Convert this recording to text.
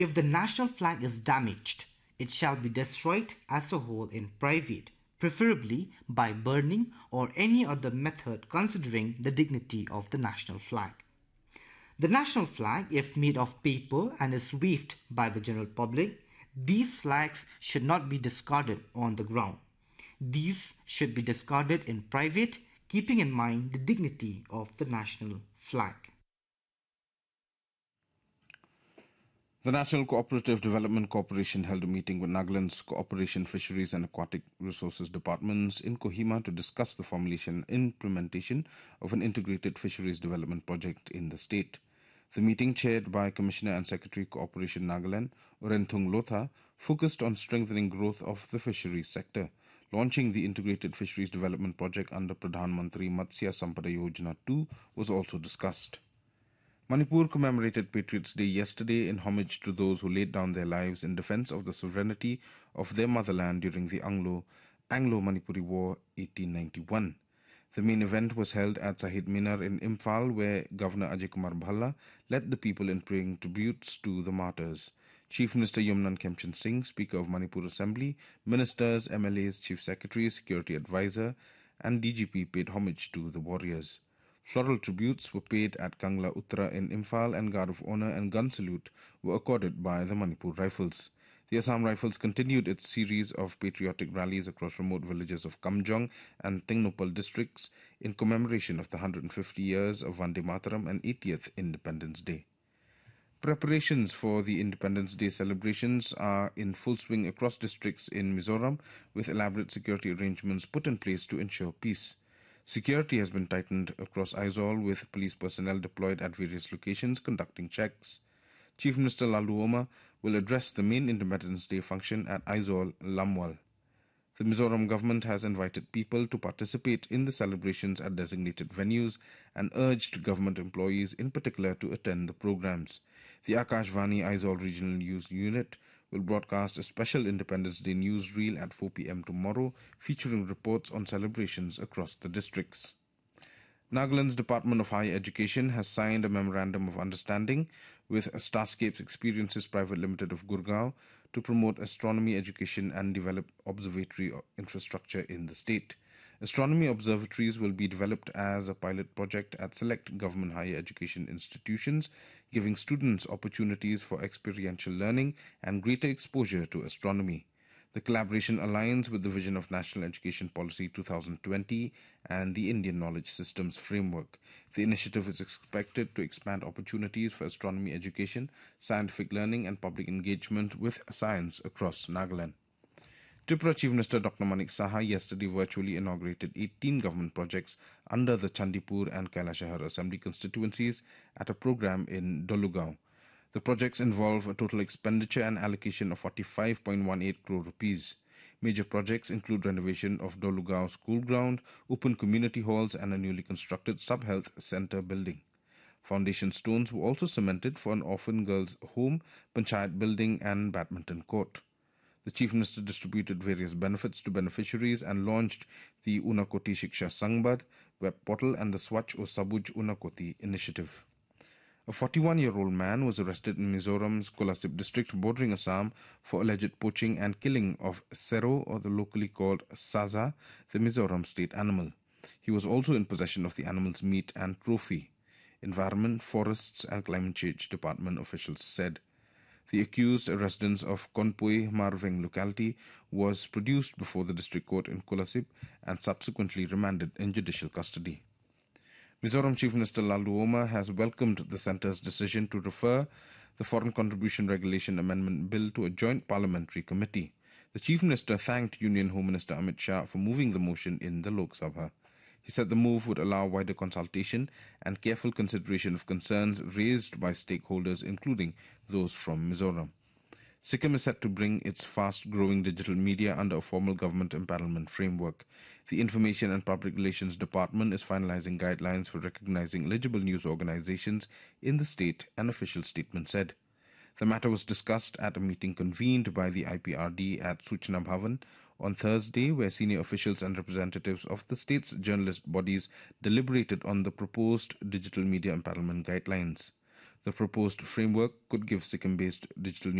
If the national flag is damaged, it shall be destroyed as a whole in private, preferably by burning or any other method considering the dignity of the national flag. The national flag, if made of paper and is waved by the general public, these flags should not be discarded on the ground. These should be discarded in private, keeping in mind the dignity of the national flag. The National Cooperative Development Corporation held a meeting with Nagaland's Cooperation, Fisheries and Aquatic Resources departments in Kohima to discuss the formulation and implementation of an integrated fisheries development project in the state. The meeting, chaired by Commissioner and Secretary Cooperation Nagaland, Orenthung Lotha, focused on strengthening growth of the fisheries sector. Launching the integrated fisheries development project under Pradhan Mantri Matsya Sampada Yojana 2 was also discussed. Manipur commemorated Patriots' Day yesterday in homage to those who laid down their lives in defense of the sovereignty of their motherland during the Anglo-Manipuri War 1891. The main event was held at Sahid Minar in Imphal, where Governor Ajay Kumar Bhalla led the people in paying tributes to the martyrs. Chief Minister Yumnan Kemchan Singh, Speaker of Manipur Assembly, ministers, MLAs, Chief Secretary, Security Advisor and DGP paid homage to the warriors. Floral tributes were paid at Kangla Uttra in Imphal, and guard of honor and gun salute were accorded by the Manipur Rifles. The Assam Rifles continued its series of patriotic rallies across remote villages of Kamjong and Tingnopal districts in commemoration of the 150 years of Vande Mataram and 80th Independence Day. Preparations for the Independence Day celebrations are in full swing across districts in Mizoram, with elaborate security arrangements put in place to ensure peace. Security has been tightened across Aizawl, with police personnel deployed at various locations conducting checks. Chief Minister Lalu Oma will address the main Independence Day function at Aizawl, Lamwal. The Mizoram government has invited people to participate in the celebrations at designated venues and urged government employees in particular to attend the programs. The Akashvani Aizawl Regional News Unit will broadcast a special Independence Day newsreel at 4 p.m. tomorrow, featuring reports on celebrations across the districts. Nagaland's Department of Higher Education has signed a Memorandum of Understanding with Starscapes Experiences Private Limited of Gurgaon to promote astronomy education and develop observatory infrastructure in the state. Astronomy observatories will be developed as a pilot project at select government higher education institutions, giving students opportunities for experiential learning and greater exposure to astronomy. The collaboration aligns with the vision of National Education Policy 2020 and the Indian Knowledge Systems Framework. The initiative is expected to expand opportunities for astronomy education, scientific learning and public engagement with science across Nagaland. Tripura Chief Minister Dr. Manik Saha yesterday virtually inaugurated 18 government projects under the Chandipur and Kailashahar Assembly constituencies at a program in Dolugaon. The projects involve a total expenditure and allocation of 45.18 crore rupees. Major projects include renovation of Dolugaon School Ground, open community halls and a newly constructed sub-health centre building. Foundation stones were also cemented for an orphan girls' home, panchayat building and badminton court. The Chief Minister distributed various benefits to beneficiaries and launched the Unakoti Shiksha Sangbad web portal and the Swachh O Sabuj Unakoti initiative. A 41-year-old man was arrested in Mizoram's Kolasip district bordering Assam for alleged poaching and killing of Sero, or the locally called Saza, the Mizoram state animal. He was also in possession of the animal's meat and trophy. Environment, Forests and Climate Change Department officials said. The accused, a resident of Konpui Marveng locality, was produced before the district court in Kolasip and subsequently remanded in judicial custody. Mizoram Chief Minister Lalu Oma has welcomed the centre's decision to refer the Foreign Contribution Regulation Amendment Bill to a joint parliamentary committee. The Chief Minister thanked Union Home Minister Amit Shah for moving the motion in the Lok Sabha. He said the move would allow wider consultation and careful consideration of concerns raised by stakeholders, including those from Mizoram. Sikkim is set to bring its fast-growing digital media under a formal government empanelment framework. The Information and Public Relations Department is finalizing guidelines for recognizing eligible news organizations in the state, an official statement said. The matter was discussed at a meeting convened by the IPRD at Suchna Bhavan on Thursday, where senior officials and representatives of the state's journalist bodies deliberated on the proposed digital media empanelment guidelines. The proposed framework could give Sikkim-based digital